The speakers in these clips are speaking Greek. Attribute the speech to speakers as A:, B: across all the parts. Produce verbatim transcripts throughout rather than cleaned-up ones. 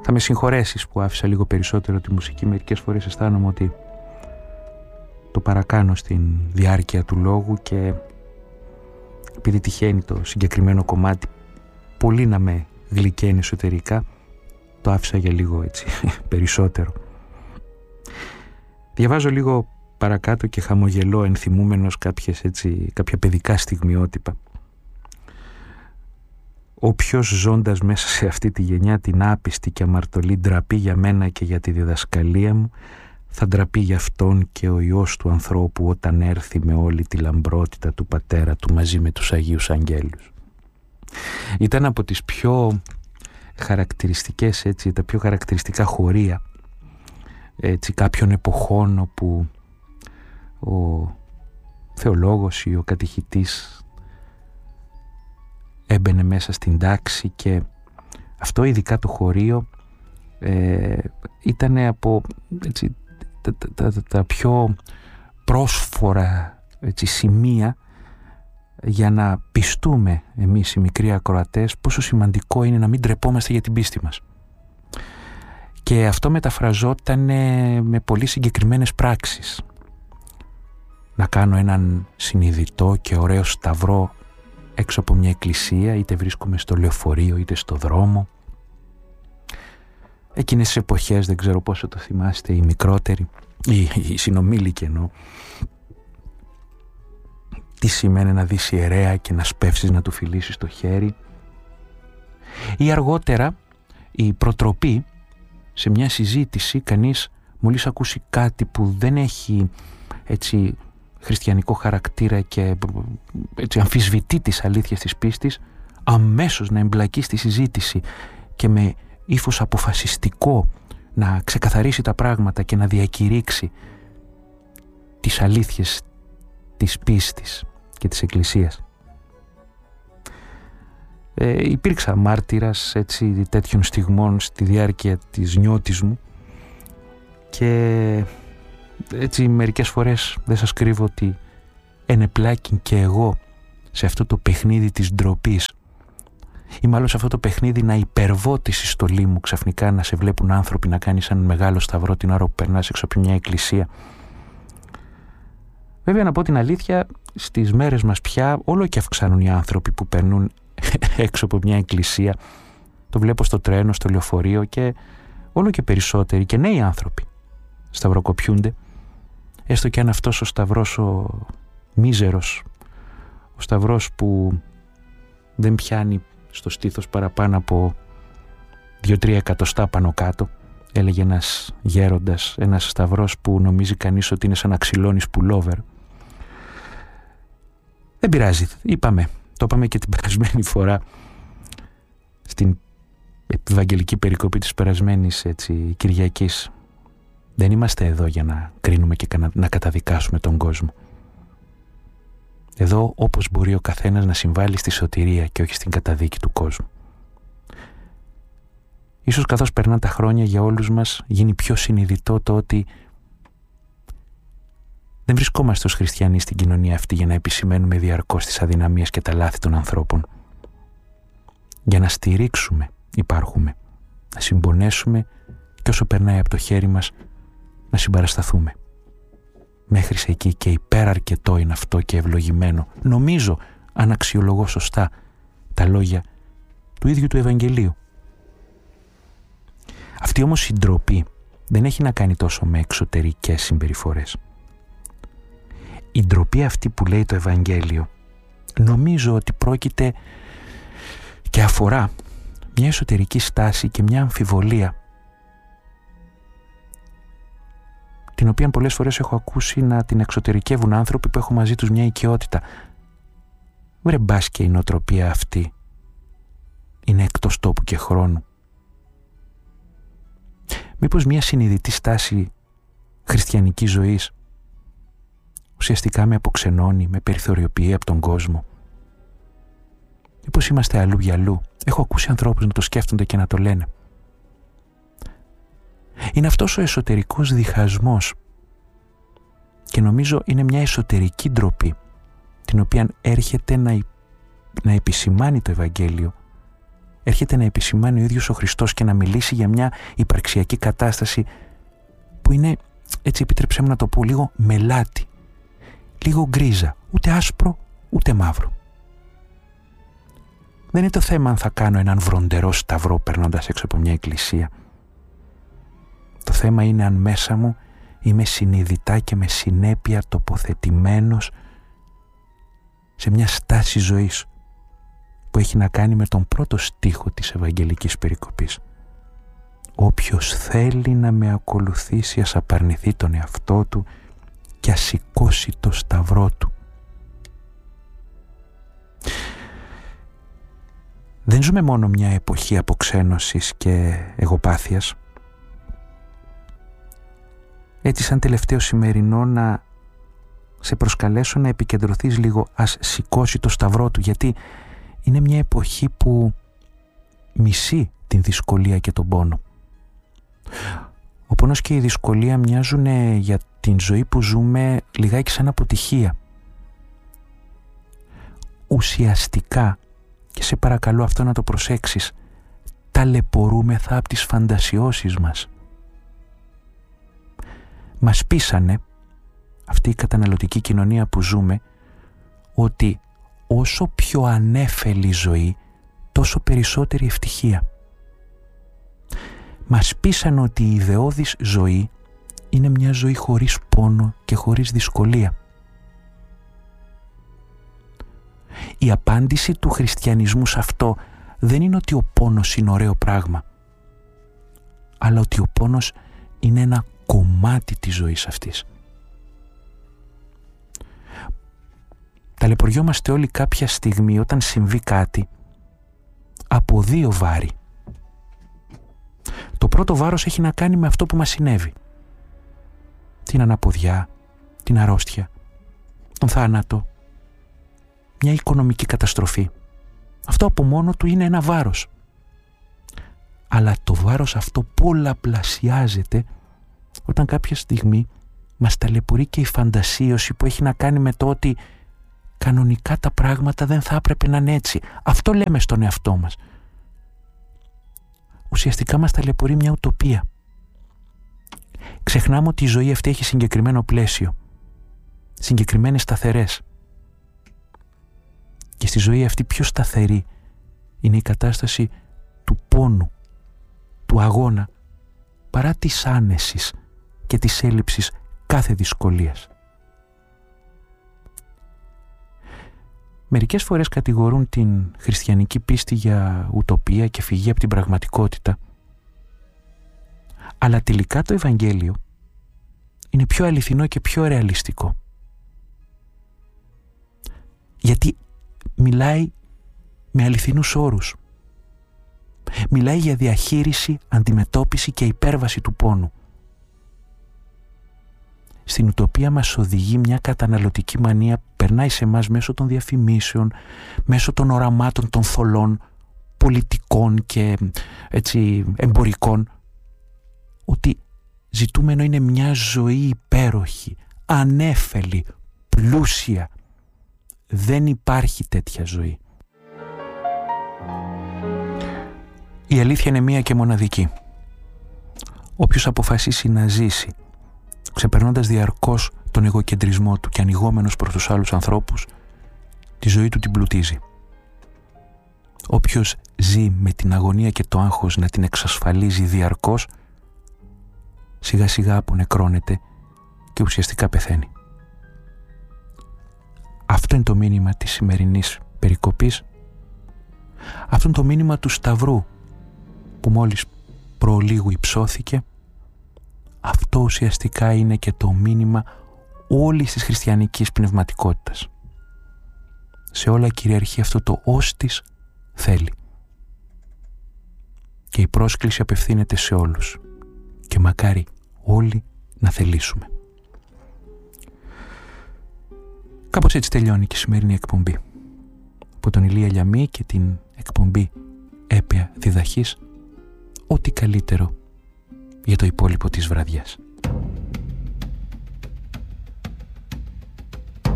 A: Θα με συγχωρέσεις που άφησα λίγο περισσότερο τη μουσική. Μερικές φορές αισθάνομαι ότι το παρακάνω στην διάρκεια του λόγου και επειδή τυχαίνει το συγκεκριμένο κομμάτι πολύ να με γλυκαίνει εσωτερικά, το άφησα για λίγο έτσι περισσότερο. Διαβάζω λίγο παρακάτω και χαμογελώ ενθυμούμενος κάποιες, έτσι, κάποια παιδικά στιγμιότυπα. Όποιος ζώντας μέσα σε αυτή τη γενιά την άπιστη και αμαρτωλή ντραπεί για μένα και για τη διδασκαλία μου, θα ντραπεί για αυτόν και ο Υιός του ανθρώπου όταν έρθει με όλη τη λαμπρότητα του Πατέρα του μαζί με τους Αγίους Αγγέλους. Ήταν από τις πιο χαρακτηριστικές, έτσι, τα πιο χαρακτηριστικά χωρία, έτσι, κάποιων εποχών όπου ο θεολόγος ή ο κατηχητής έμπαινε μέσα στην τάξη και αυτό ειδικά το χωρίο ε, ήταν από έτσι, τα, τα, τα, τα πιο πρόσφορα, έτσι, σημεία για να πιστούμε εμείς οι μικροί ακροατές πόσο σημαντικό είναι να μην ντρεπόμαστε για την πίστη μας. Και αυτό μεταφραζόταν με πολύ συγκεκριμένες πράξεις. Να κάνω έναν συνειδητό και ωραίο σταυρό έξω από μια εκκλησία, είτε βρίσκομαι στο λεωφορείο είτε στο δρόμο. Εκείνες τις εποχές, δεν ξέρω πόσο το θυμάστε οι μικρότεροι, οι, οι συνομήλικοι εννοώ, τι σημαίνει να δεις ιερέα και να σπεύσεις να του φιλήσεις το χέρι. Ή αργότερα η προτροπή σε μια συζήτηση, κανείς μόλις ακούσει κάτι που δεν έχει έτσι χριστιανικό χαρακτήρα και έτσι αμφισβητεί τις αλήθειες της πίστης, αμέσως να εμπλακεί στη συζήτηση και με ύφος αποφασιστικό να ξεκαθαρίσει τα πράγματα και να διακηρύξει τις αλήθειες της πίστης και της Εκκλησίας. Ε, υπήρξα μάρτυρας έτσι, τέτοιων στιγμών στη διάρκεια της νιώτης μου και έτσι μερικές φορές δεν σας κρύβω ότι ενεπλάκην και εγώ σε αυτό το παιχνίδι της ντροπής ή μάλλον σε αυτό το παιχνίδι να υπερβώ τη συστολή μου, ξαφνικά να σε βλέπουν άνθρωποι να κάνεις έναν μεγάλο σταυρό την ώρα που περνάς έξω από μια εκκλησία. Βέβαια, να πω την αλήθεια, στις μέρες μας πια όλο και αυξάνουν οι άνθρωποι που περνούν έξω από μια εκκλησία. Το βλέπω στο τρένο, στο λεωφορείο και όλο και περισσότεροι και νέοι άνθρωποι σταυροκοπιούνται, έστω και αν αυτός ο σταυρός ο μίζερος, ο σταυρός που δεν πιάνει στο στήθος παραπάνω από δύο-τρία εκατοστά πάνω κάτω, έλεγε ένας γέροντας, ένας σταυρός που νομίζει κανείς ότι είναι σαν να ξυλώνεις πουλόβερ. Δεν πειράζει, είπαμε, το είπαμε και την περασμένη φορά στην ευαγγελική περικοπή της περασμένης έτσι, Κυριακής. Δεν είμαστε εδώ για να κρίνουμε και να καταδικάσουμε τον κόσμο. Εδώ όπως μπορεί ο καθένας να συμβάλλει στη σωτηρία και όχι στην καταδίκη του κόσμου. Ίσως καθώς περνάνε τα χρόνια για όλους μας γίνει πιο συνειδητό το ότι δεν βρισκόμαστε ως χριστιανοί στην κοινωνία αυτή για να επισημαίνουμε διαρκώς τις αδυναμίες και τα λάθη των ανθρώπων. Για να στηρίξουμε υπάρχουμε, να συμπονέσουμε και όσο περνάει από το χέρι μας να συμπαρασταθούμε. Μέχρι σε εκεί και υπεραρκετό είναι αυτό και ευλογημένο. Νομίζω, αν αξιολογώ σωστά τα λόγια του ίδιου του Ευαγγελίου. Αυτή όμως η ντροπή δεν έχει να κάνει τόσο με εξωτερικές συμπεριφορές. Η ντροπή αυτή που λέει το Ευαγγέλιο νομίζω ότι πρόκειται και αφορά μια εσωτερική στάση και μια αμφιβολία την οποία πολλές φορές έχω ακούσει να την εξωτερικεύουν άνθρωποι που έχουν μαζί τους μια οικειότητα. Βρε μπας και η νοοτροπία αυτή είναι εκτός τόπου και χρόνου. Μήπως μια συνειδητή στάση χριστιανικής ζωής ουσιαστικά με αποξενώνει, με περιθωριοποιεί από τον κόσμο. Μήπως είμαστε αλλού για αλλού. Έχω ακούσει ανθρώπους να το σκέφτονται και να το λένε. Είναι αυτός ο εσωτερικός διχασμός και νομίζω είναι μια εσωτερική ντροπή την οποία έρχεται να, να επισημάνει το Ευαγγέλιο έρχεται να επισημάνει ο ίδιος ο Χριστός και να μιλήσει για μια υπαρξιακή κατάσταση που είναι, έτσι επιτρέψέ μου να το πω, λίγο μελάτη, λίγο γκρίζα, ούτε άσπρο ούτε μαύρο. Δεν είναι το θέμα αν θα κάνω έναν βροντερό σταυρό περνώντας έξω από μια εκκλησία. Το θέμα είναι αν μέσα μου είμαι συνειδητά και με συνέπεια τοποθετημένος σε μια στάση ζωής που έχει να κάνει με τον πρώτο στίχο της Ευαγγελικής Περικοπής. Όποιος θέλει να με ακολουθήσει ας απαρνηθεί τον εαυτό του και ας σηκώσει το σταυρό του. Δεν ζούμε μόνο μια εποχή αποξένωσης και εγωπάθειας. Έτσι σαν τελευταίο σημερινό να σε προσκαλέσω να επικεντρωθείς λίγο, ας σηκώσει το σταυρό του, γιατί είναι μια εποχή που μισεί την δυσκολία και τον πόνο. Ο πόνος και η δυσκολία μοιάζουν για την ζωή που ζούμε λιγάκι σαν αποτυχία. Ουσιαστικά, και σε παρακαλώ αυτό να το προσέξεις, ταλαιπωρούμεθα από τις φαντασιώσεις μας. Μας πείσανε, αυτή η καταναλωτική κοινωνία που ζούμε, ότι όσο πιο ανέφελη ζωή, τόσο περισσότερη ευτυχία. Μας πείσανε ότι η ιδεώδης ζωή είναι μια ζωή χωρίς πόνο και χωρίς δυσκολία. Η απάντηση του χριστιανισμού σε αυτό δεν είναι ότι ο πόνος είναι ωραίο πράγμα, αλλά ότι ο πόνος είναι ένα κομμάτι της ζωής αυτής. Ταλαιπωριόμαστε όλοι κάποια στιγμή όταν συμβεί κάτι από δύο βάρη. Το πρώτο βάρος έχει να κάνει με αυτό που μας συνέβη. Την αναποδιά, την αρρώστια, τον θάνατο, μια οικονομική καταστροφή. Αυτό από μόνο του είναι ένα βάρος. Αλλά το βάρος αυτό πολλαπλασιάζεται όταν κάποια στιγμή μας ταλαιπωρεί και η φαντασίωση που έχει να κάνει με το ότι κανονικά τα πράγματα δεν θα έπρεπε να είναι έτσι. Αυτό λέμε στον εαυτό μας. Ουσιαστικά μας ταλαιπωρεί μια ουτοπία. Ξεχνάμε ότι η ζωή αυτή έχει συγκεκριμένο πλαίσιο, συγκεκριμένες σταθερές. Και στη ζωή αυτή πιο σταθερή είναι η κατάσταση του πόνου, του αγώνα, παρά της άνεσης και της έλλειψης κάθε δυσκολίας. Μερικές φορές κατηγορούν την χριστιανική πίστη για ουτοπία και φυγή από την πραγματικότητα. Αλλά τελικά το Ευαγγέλιο είναι πιο αληθινό και πιο ρεαλιστικό. Γιατί μιλάει με αληθινούς όρους. Μιλάει για διαχείριση, αντιμετώπιση και υπέρβαση του πόνου. Στην ουτοπία μας οδηγεί μια καταναλωτική μανία που περνάει σε εμάς μέσω των διαφημίσεων, μέσω των οραμάτων των θολών, πολιτικών και έτσι εμπορικών, ότι ζητούμενο είναι μια ζωή υπέροχη, ανέφελη, πλούσια. Δεν υπάρχει τέτοια ζωή. Η αλήθεια είναι μία και μοναδική. Όποιος αποφασίσει να ζήσει, ξεπερνώντας διαρκώς τον εγωκεντρισμό του και ανοιγόμενος προς τους άλλους ανθρώπους, τη ζωή του την πλουτίζει. Όποιος ζει με την αγωνία και το άγχος να την εξασφαλίζει διαρκώς, σιγά σιγά απονεκρώνεται και ουσιαστικά πεθαίνει. Αυτό είναι το μήνυμα της σημερινής περικοπής. Αυτό είναι το μήνυμα του Σταυρού που μόλις προλίγου υψώθηκε. Αυτό ουσιαστικά είναι και το μήνυμα όλης της χριστιανικής πνευματικότητας. Σε όλα κυριαρχεί αυτό το «ως της θέλει». Και η πρόσκληση απευθύνεται σε όλους. Και μακάρι όλοι να θελήσουμε. Κάπως έτσι τελειώνει και η σημερινή εκπομπή. Από τον Ηλία Λιαμή και την εκπομπή Έπαια Διδαχής, ό,τι καλύτερο για το υπόλοιπο της βραδιάς.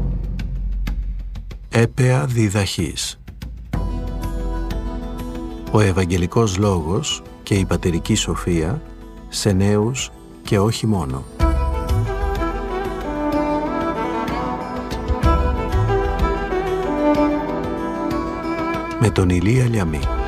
B: Έπαια Διδαχής. Ο Ευαγγελικός Λόγος και η Πατερική Σοφία σε νέους και όχι μόνο. Με τον Ηλία Λιαμή.